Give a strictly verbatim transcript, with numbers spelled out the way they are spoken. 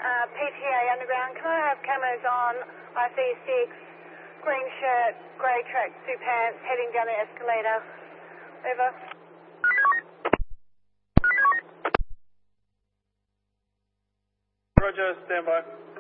uh, P T A Underground. Can I have cameras on I C six, green shirt, grey track, suit pants, heading down the escalator? Over. Roger, stand by.